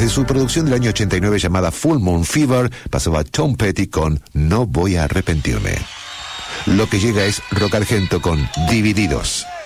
De su producción del año 89 llamada Full Moon Fever, pasaba Tom Petty con No voy a arrepentirme. Lo que llega es Rock Argento con Divididos.